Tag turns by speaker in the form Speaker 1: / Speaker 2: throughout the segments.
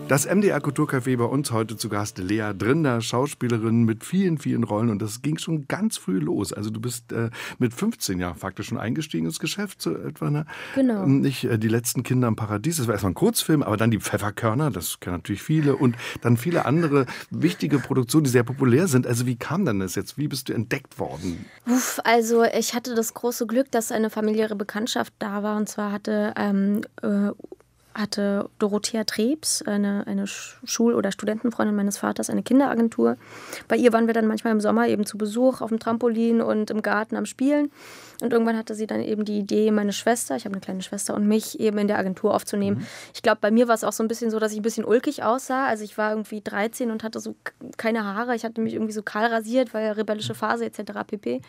Speaker 1: Das MDR Kulturcafé bei uns heute zu Gast Lea Drinder, Schauspielerin mit vielen, vielen Rollen. Und das ging schon ganz früh los. Also du bist mit 15 Jahren faktisch schon eingestiegen ins Geschäft. So etwa, ne?
Speaker 2: Genau.
Speaker 1: Nicht die letzten Kinder im Paradies, das war erstmal ein Kurzfilm, aber dann die Pfefferkörner, das kennen natürlich viele. Und dann viele andere wichtige Produktionen, die sehr populär sind. Also wie kam denn das jetzt? Wie bist du entdeckt worden?
Speaker 2: Also ich hatte das große Glück, dass eine familiäre Bekanntschaft da war. Und zwar hatte Dorothea Trebs, eine Schul- oder Studentenfreundin meines Vaters, eine Kinderagentur. Bei ihr waren wir dann manchmal im Sommer eben zu Besuch auf dem Trampolin und im Garten am Spielen. Und irgendwann hatte sie dann eben die Idee, meine Schwester, ich habe eine kleine Schwester, und mich eben in der Agentur aufzunehmen. Ich glaube, bei mir war es auch so ein bisschen so, dass ich ein bisschen ulkig aussah. Also ich war irgendwie 13 und hatte so keine Haare. Ich hatte mich irgendwie so kahl rasiert, weil rebellische Phase etc. pp.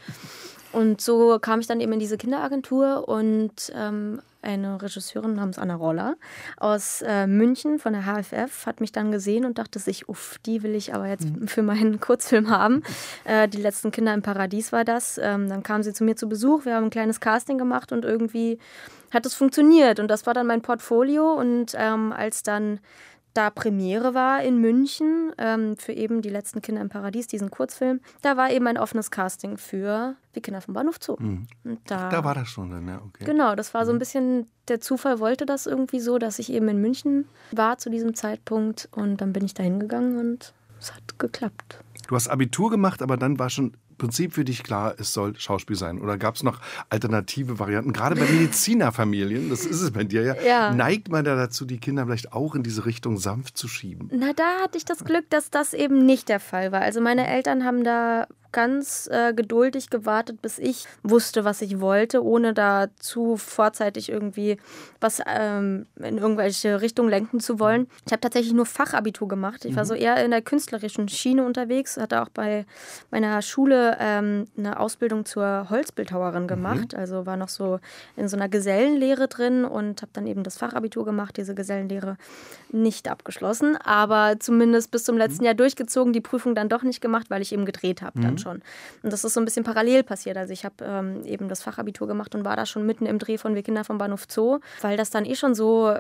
Speaker 2: Und so kam ich dann eben in diese Kinderagentur und eine Regisseurin namens Anna Roller aus München von der HFF hat mich dann gesehen und dachte sich, die will ich aber jetzt für meinen Kurzfilm haben. Die letzten Kinder im Paradies war das. Dann kam sie zu mir zu Besuch, wir haben ein kleines Casting gemacht und irgendwie hat es funktioniert. Und das war dann mein Portfolio und als dann da Premiere war in München für eben die letzten Kinder im Paradies, diesen Kurzfilm, da war eben ein offenes Casting für die Kinder vom Bahnhof Zoo. Und
Speaker 1: Da war das schon dann, ja, okay.
Speaker 2: Genau, das war so ein bisschen, der Zufall wollte das irgendwie so, dass ich eben in München war zu diesem Zeitpunkt und dann bin ich da hingegangen und es hat geklappt.
Speaker 1: Du hast Abitur gemacht, aber dann war schon im Prinzip für dich klar, es soll Schauspiel sein. Oder gab es noch alternative Varianten? Gerade bei Medizinerfamilien, das ist es bei dir ja, neigt man da dazu, die Kinder vielleicht auch in diese Richtung sanft zu schieben?
Speaker 2: Na, da hatte ich das Glück, dass das eben nicht der Fall war. Also meine Eltern haben da ganz geduldig gewartet, bis ich wusste, was ich wollte, ohne da zu vorzeitig irgendwie was in irgendwelche Richtungen lenken zu wollen. Ich habe tatsächlich nur Fachabitur gemacht. Ich war so eher in der künstlerischen Schiene unterwegs, hatte auch bei meiner Schule eine Ausbildung zur Holzbildhauerin gemacht, also war noch so in so einer Gesellenlehre drin und habe dann eben das Fachabitur gemacht, diese Gesellenlehre nicht abgeschlossen, aber zumindest bis zum letzten Jahr durchgezogen, die Prüfung dann doch nicht gemacht, weil ich eben gedreht habe dann schon. Und das ist so ein bisschen parallel passiert. Also ich habe eben das Fachabitur gemacht und war da schon mitten im Dreh von Wir Kinder vom Bahnhof Zoo, weil das dann schon so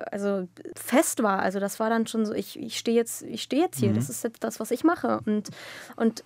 Speaker 2: fest war. Also das war dann schon so, ich stehe jetzt hier, das ist jetzt das, was ich mache. Und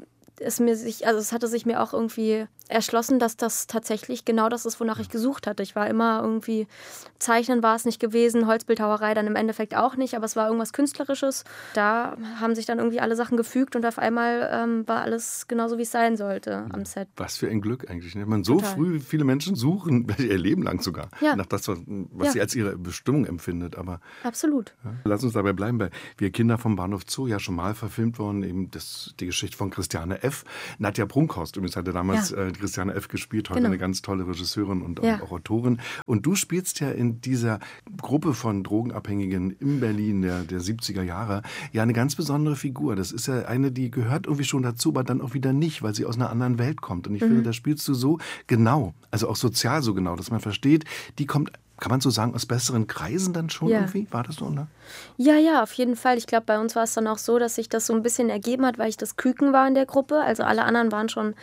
Speaker 2: es hatte sich mir auch irgendwie erschlossen, dass das tatsächlich genau das ist, wonach ich gesucht hatte. Ich war immer irgendwie, Zeichnen war es nicht gewesen, Holzbildhauerei dann im Endeffekt auch nicht, aber es war irgendwas Künstlerisches. Da haben sich dann irgendwie alle Sachen gefügt und auf einmal war alles genauso, wie es sein sollte am Set.
Speaker 1: Was für ein Glück eigentlich. Ne? Man so früh viele Menschen suchen, ihr Leben lang sogar, nach das, was sie als ihre Bestimmung empfindet. Aber
Speaker 2: absolut.
Speaker 1: Ja, lass uns dabei bleiben, weil Wir Kinder vom Bahnhof Zoo ja schon mal verfilmt worden, eben die Geschichte von Christiane F. Nadja Brunkhorst übrigens hatte damals Christiane F. gespielt, heute eine ganz tolle Regisseurin und auch Autorin. Und du spielst ja in dieser Gruppe von Drogenabhängigen in Berlin der 70er Jahre ja eine ganz besondere Figur. Das ist ja eine, die gehört irgendwie schon dazu, aber dann auch wieder nicht, weil sie aus einer anderen Welt kommt. Und ich finde, da spielst du so genau, also auch sozial so genau, dass man versteht, die kommt, kann man so sagen, aus besseren Kreisen dann schon irgendwie? War das so, ne?
Speaker 2: Ja, auf jeden Fall. Ich glaube, bei uns war es dann auch so, dass sich das so ein bisschen ergeben hat, weil ich das Küken war in der Gruppe. Also alle anderen waren schon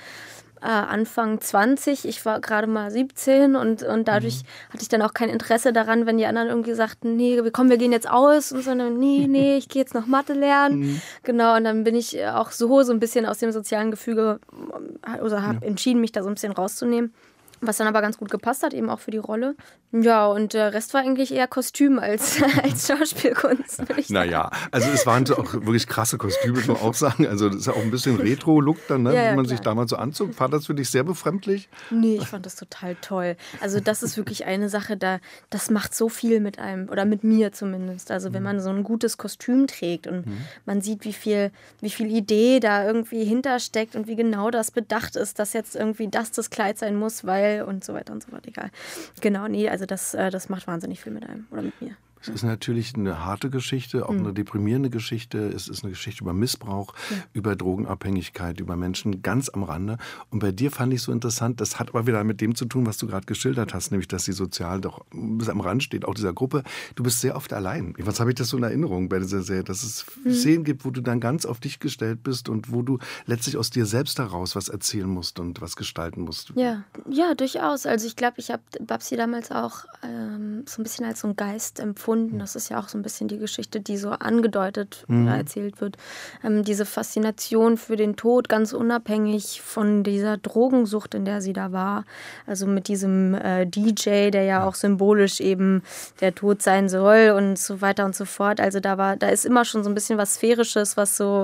Speaker 2: Anfang 20, ich war gerade mal 17 und dadurch hatte ich dann auch kein Interesse daran, wenn die anderen irgendwie sagten, nee, wir gehen jetzt aus und so, nee, ich gehe jetzt noch Mathe lernen. Genau, und dann bin ich auch so ein bisschen aus dem sozialen Gefüge, also habe entschieden, mich da so ein bisschen rauszunehmen. Was dann aber ganz gut gepasst hat, eben auch für die Rolle. Ja, und der Rest war eigentlich eher Kostüm als Schauspielkunst, würde ich sagen.
Speaker 1: Naja, also es waren so auch wirklich krasse Kostüme, muss man auch sagen. Also das ist ja auch ein bisschen Retro-Look dann, ne, wie man sich damals so anzog. War das für dich sehr befremdlich?
Speaker 2: Nee, ich fand das total toll. Also das ist wirklich eine Sache, das macht so viel mit einem, oder mit mir zumindest. Also wenn man so ein gutes Kostüm trägt und man sieht, wie viel Idee da irgendwie hintersteckt und wie genau das bedacht ist, dass jetzt irgendwie das Kleid sein muss, weil und so weiter und so fort, egal. Genau, nee, also das macht wahnsinnig viel mit einem oder mit mir.
Speaker 1: Es ist natürlich eine harte Geschichte, auch eine deprimierende Geschichte. Es ist eine Geschichte über Missbrauch, über Drogenabhängigkeit, über Menschen ganz am Rande. Und bei dir fand ich so interessant, das hat aber wieder mit dem zu tun, was du gerade geschildert hast, nämlich, dass sie sozial doch bis am Rand steht, auch dieser Gruppe. Du bist sehr oft allein. Was habe ich das so in Erinnerung bei dieser Serie, dass es Szenen gibt, wo du dann ganz auf dich gestellt bist und wo du letztlich aus dir selbst heraus was erzählen musst und was gestalten musst.
Speaker 2: Ja, durchaus. Also ich glaube, ich habe Babsi damals auch so ein bisschen als so ein Geist empfunden. gefunden. Das ist ja auch so ein bisschen die Geschichte, die so angedeutet oder erzählt wird. Diese Faszination für den Tod, ganz unabhängig von dieser Drogensucht, in der sie da war. Also mit diesem DJ, der ja auch symbolisch eben der Tod sein soll und so weiter und so fort. Also da ist immer schon so ein bisschen was Sphärisches, was so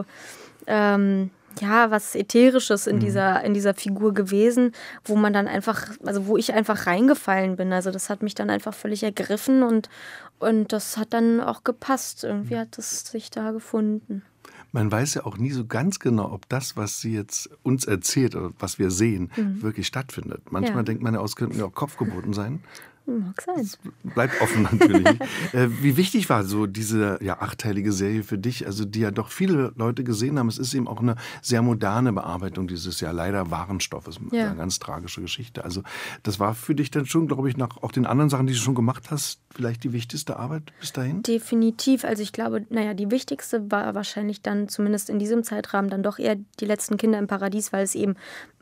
Speaker 2: was Ätherisches in dieser Figur gewesen, wo man dann einfach, also wo ich einfach reingefallen bin. Also das hat mich dann einfach völlig ergriffen und das hat dann auch gepasst. Irgendwie hat es sich da gefunden.
Speaker 1: Man weiß ja auch nie so ganz genau, ob das, was sie jetzt uns erzählt oder was wir sehen, wirklich stattfindet. Manchmal denkt man ja, es könnten ja auch Kopfgeburten sein.
Speaker 2: Mag sein.
Speaker 1: Das bleibt offen natürlich. Wie wichtig war so diese 8-teilige Serie für dich, also die ja doch viele Leute gesehen haben? Es ist eben auch eine sehr moderne Bearbeitung dieses leider wahren Stoffes. Eine ganz tragische Geschichte. Also das war für dich dann schon, glaube ich, nach auch den anderen Sachen, die du schon gemacht hast, vielleicht die wichtigste Arbeit bis dahin? Definitiv.
Speaker 2: Also ich glaube, die wichtigste war wahrscheinlich dann zumindest in diesem Zeitrahmen dann doch eher Die letzten Kinder im Paradies, weil es eben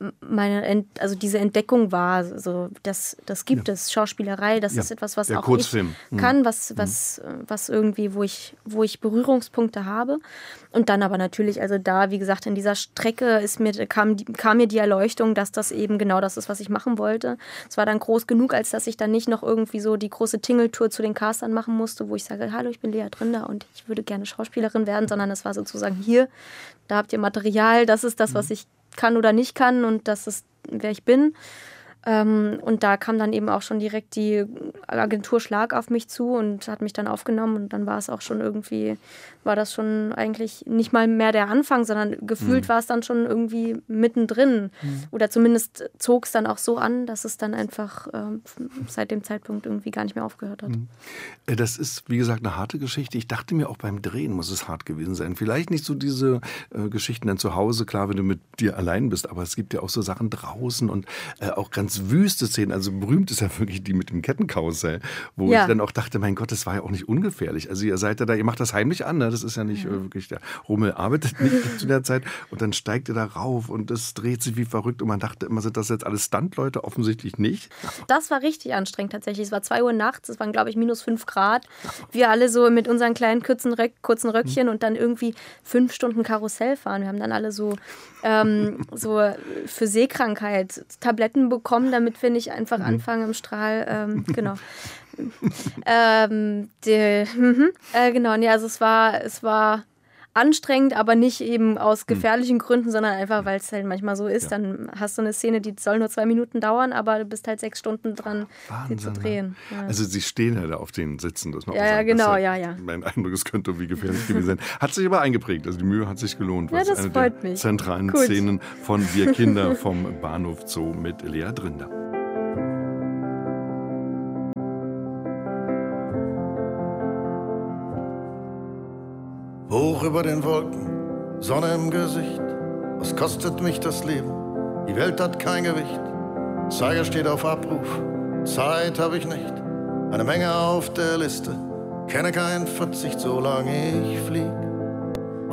Speaker 2: diese Entdeckung war. Also das gibt es, Schauspielerei. Das ist etwas, was auch
Speaker 1: Kurzfilm.
Speaker 2: Ich kann, was irgendwie, wo ich Berührungspunkte habe. Und dann aber natürlich, also da, wie gesagt, in dieser Strecke kam mir die Erleuchtung, dass das eben genau das ist, was ich machen wollte. Es war dann groß genug, als dass ich dann nicht noch irgendwie so die große Tingeltour zu den Castern machen musste, wo ich sage, hallo, ich bin Lea Drinder und ich würde gerne Schauspielerin werden, sondern es war sozusagen hier, da habt ihr Material, das ist das, was ich kann oder nicht kann und das ist, wer ich bin. Und da kam dann eben auch schon direkt die Agentur Schlag auf mich zu und hat mich dann aufgenommen und dann war es auch schon irgendwie, war das schon eigentlich nicht mal mehr der Anfang, sondern gefühlt war es dann schon irgendwie mittendrin. Oder zumindest zog es dann auch so an, dass es dann einfach seit dem Zeitpunkt irgendwie gar nicht mehr aufgehört hat.
Speaker 1: Das ist, wie gesagt, eine harte Geschichte. Ich dachte mir, auch beim Drehen muss es hart gewesen sein. Vielleicht nicht so diese Geschichten dann zu Hause, klar, wenn du mit dir allein bist, aber es gibt ja auch so Sachen draußen und auch ganz wüste Szenen. Also berühmt ist ja wirklich die mit dem Kettenkarussell, wo ich dann auch dachte, mein Gott, das war ja auch nicht ungefährlich. Also ihr seid ja da, ihr macht das heimlich an, ne? Das ist ja nicht wirklich, der Rummel arbeitet nicht zu der Zeit und dann steigt ihr da rauf und es dreht sich wie verrückt und man dachte immer, sind das jetzt alles Stuntleute? Offensichtlich nicht.
Speaker 2: Das war richtig anstrengend tatsächlich. Es war 2 Uhr nachts, es waren glaube ich -5 Grad. Wir alle so mit unseren kleinen kurzen Röckchen und dann irgendwie 5 Stunden Karussell fahren. Wir haben dann alle so für Seekrankheit Tabletten bekommen, damit wir nicht einfach anfangen im Strahl. Genau. Also es war anstrengend, aber nicht eben aus gefährlichen Gründen, sondern einfach, weil es halt manchmal so ist. Dann hast du eine Szene, die soll nur 2 Minuten dauern, aber du bist halt 6 Stunden dran, sie zu drehen. Ja.
Speaker 1: Also sie stehen ja da auf den Sitzen. Das
Speaker 2: muss man sagen. Genau,
Speaker 1: Mein Eindruck, es könnte irgendwie gefährlich gewesen sein. Hat sich aber eingeprägt, also die Mühe hat sich gelohnt.
Speaker 2: Ja, das freut mich.
Speaker 1: Zentralen Szenen von Wir Kinder vom Bahnhof Zoo mit Lea Drinder.
Speaker 3: Hoch über den Wolken, Sonne im Gesicht. Was kostet mich das Leben? Die Welt hat kein Gewicht. Zeiger steht auf Abruf, Zeit habe ich nicht. Eine Menge auf der Liste, kenne keinen Verzicht, solange ich flieg.